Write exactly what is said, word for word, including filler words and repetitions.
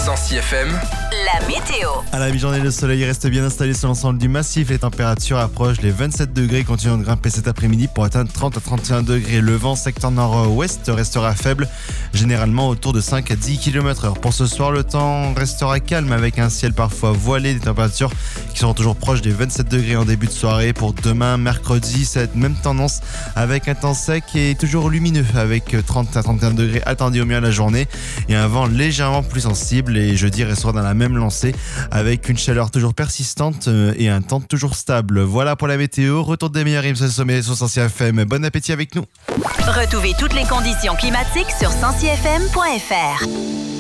Sancy F M, la météo. À la mi-journée, le soleil reste bien installé sur l'ensemble du massif. Les températures approchent les vingt-sept degrés, continuant de grimper cet après-midi pour atteindre trente à trente et un degrés. Le vent secteur nord-ouest restera faible, généralement autour de cinq à dix kilomètres heure. Pour ce soir, le temps restera calme avec un ciel parfois voilé, des températures qui seront toujours proches des vingt-sept degrés en début de soirée. Pour demain, mercredi, cette même tendance avec un temps sec et toujours lumineux avec trente à trente et un degrés attendus au mieux à la journée et un vent légèrement plus sensible. Et jeudi restera dans la même lancée avec une chaleur toujours persistante et un temps toujours stable. Voilà pour la météo. Retour des meilleurs rimes sur le sommet sur Sancy F M. Bon appétit avec nous. Retrouvez toutes les conditions climatiques sur sancy f m point f r.